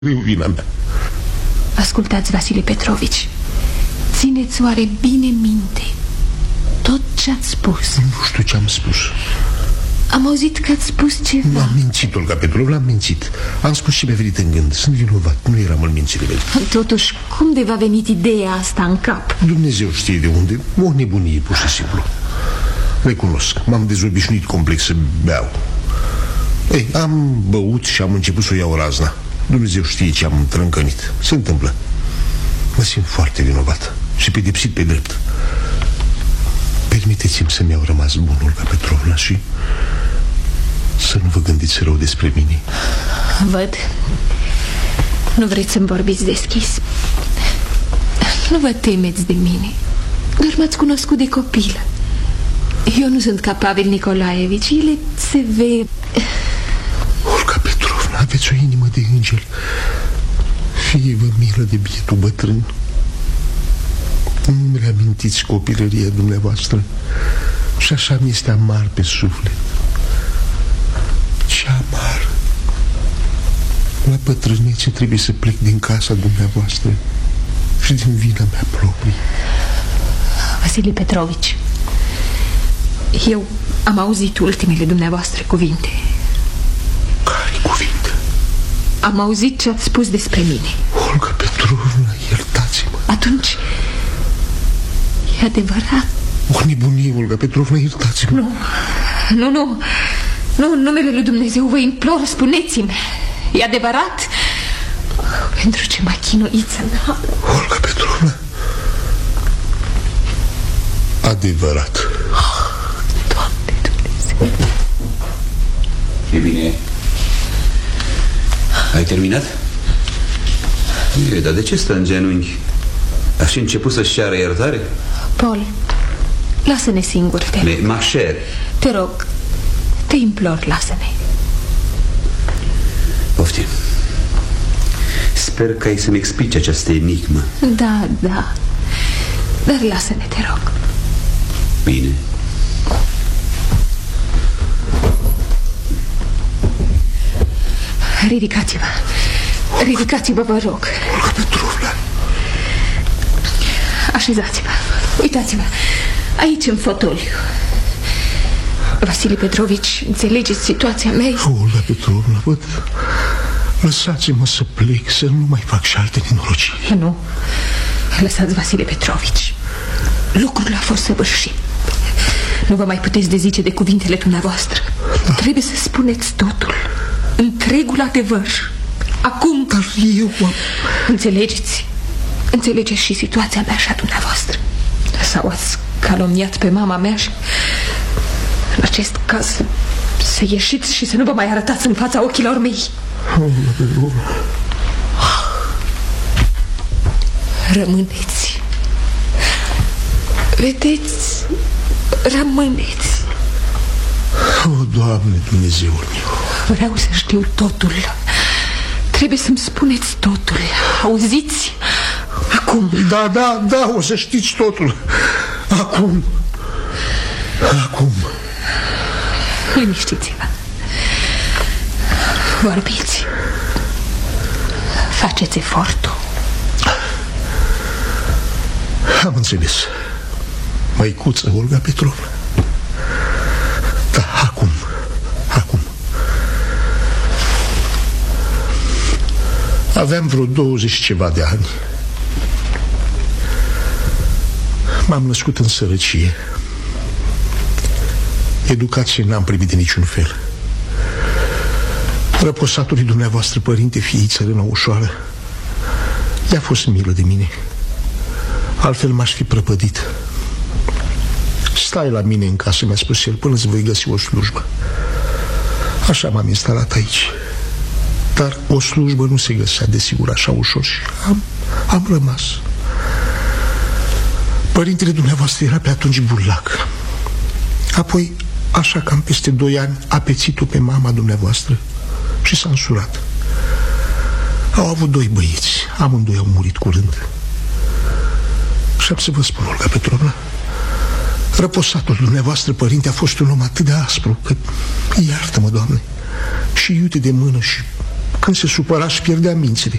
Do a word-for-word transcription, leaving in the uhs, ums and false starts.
vina mea. Ascultați, Vasile Petrovici, țineți oare bine minte tot ce ați spus? Nu știu ce am spus. Am auzit că ați spus ceva. Am mințit, Olga Petrovna, am mințit. Am spus ce mi-a venit în gând. Sunt vinovat, nu eram în mințile mele. Totuși, cum de v-a venit ideea asta în cap? Dumnezeu știe de unde. O nebunie, pur și simplu. Recunosc, m-am dezobișnuit complex să beau. Ei, am băut și am început să o iau razna. Dumnezeu știe ce am trâncănit. Se întâmplă. Mă simt foarte vinovat și pedepsit pe drept. Permiteți-mi să mi-au rămas bun, Olga Petrovna, și să nu vă gândiți rău despre mine. Văd. Nu vreți să-mi vorbiți deschis. Nu vă temeți de mine. Doar m-ați cunoscut de copilă. Eu nu sunt ca Pavel Nicolaevici. El se vede. Olga Petrovna, aveți o inimă de îngel. Fie-vă milă de bietul bătrân. Nu-mi reamintiți copilăria dumneavoastră. Și așa mi este amar pe suflet. Ce amar. La bătrânețe trebuie să plec din casa dumneavoastră și din vina mea proprie. Vasile Petrovici, eu am auzit ultimele dumneavoastră cuvinte. Care cuvinte? Am auzit ce ați spus despre mine. Olga Petrovna, iertați-mă. Atunci, e adevărat? O nebunie, Olga Petrovna, iertați-mă. Nu, nu, nu. Nu, în numele lui Dumnezeu vă implor, spuneți-mi. E adevărat? Pentru ce m-a chinuit să mea. Olga Petrovna, adevărat. Oh, Doamne Dumnezeu. E bine. Ai terminat? E, dar de ce stă în genunchi? A și început să-și ceară iertare? Paul, lasă-ne singuri, te rog. Ma cher. Te rog, te implor, lasă-ne. Poftim. Sper că ai să-mi explici această enigmă. Da, da. Dar lasă-ne, te rog. Bine. Ridicați-vă. Ridicați-vă, vă rog. Olga Petrovna. Așezați-vă. Uitați-vă. Aici, în fotoliu. Vasile Petrovici, înțelegeți situația mea? Olga Petrovna, văd. Lăsați-mă să plec, să nu mai fac și alte nenorociri. Nu. Lăsați, Vasile Petrovici. Lucrul a fost săvârșit. Nu vă mai puteți dezice de cuvintele dumneavoastră. Da. Trebuie să spuneți totul. Întregul adevăr. Acum. Dar eu... Înțelegeți? Înțelegeți și situația mea și a dumneavoastră. Sau ați calomniat pe mama mea și... În acest caz să ieșiți și să nu vă mai arătați în fața ochilor mei. Rămâneți. Vedeți? Rămâneți. O, Doamne, Dumnezeul meu. Vreau să știu totul. Trebuie să-mi spuneți totul. Auziți? Acum. Da, da, da, o să știți totul. Acum. Acum. Liniștiți-vă. Vorbiți. Faceți efortul. Am înțeles. Măicuță, Olga Petrovna. Da, acum. Acum. Aveam vreo douăzeci ceva de ani. M-am născut în sărăcie. Educație n-am primit de niciun fel. Răposatului dumneavoastră, părinte, fiii țărână ușoară, i-a fost milă de mine. Altfel m-aș fi prăpădit. Stai la mine în casă, mi-a spus el, până îți voi găsi o slujbă. Așa m-am instalat aici. Dar o slujbă nu se găsea, desigur, așa ușor și am, am rămas. Părintele dumneavoastră era pe atunci burlac. Apoi, așa cam peste doi ani, a pețit-o pe mama dumneavoastră și s-a însurat. Au avut doi băieți, amândoi au murit curând. Și am să vă spun, Olga Petrovna, răposatul dumneavoastră, părinte, a fost un om atât de aspru că, iartă-mă, Doamne, și iute de mână și Când se supăra și pierdea mințile.